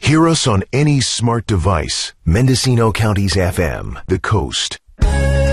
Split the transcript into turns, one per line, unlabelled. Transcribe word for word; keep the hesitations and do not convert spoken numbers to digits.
Hear us on any smart device. Mendocino County's F M, The Coast.